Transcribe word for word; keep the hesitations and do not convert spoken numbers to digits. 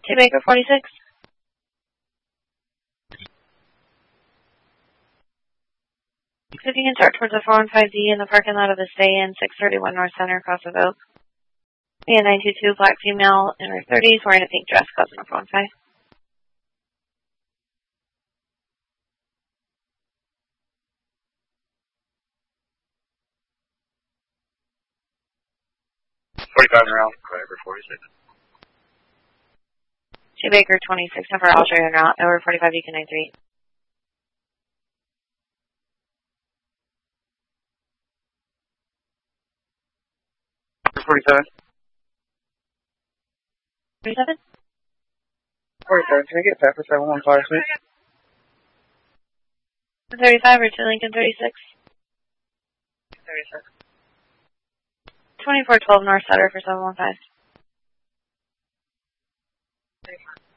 Two Baker forty-six. Fifty can start towards the four one five D in the parking lot of the Stay Inn, six thirty-one North Center, across of Oak. B N nine two two, black female in her thirties, wearing a pink dress, cousin of four one five. forty-five around, Baker forty-six. Two Baker twenty-six, number Alger en route, over forty-five Beacon nine three. forty-seven. forty-seven? forty-seven, can I get that for seven one five, please? thirty-five, Richard Lincoln thirty-six. thirty-six. twenty-four twelve North Sutter for seven one five.